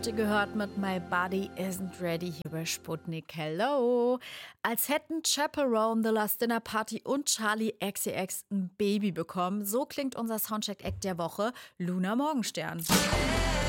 habt ihr gehört mit My Body Isn't Ready hier bei Sputnik. Hello! Als hätten Chaperone, The Last Dinner Party und Charlie XCX ein Baby bekommen. So klingt unser Soundcheck-Act der Woche, Luna Morgenstern.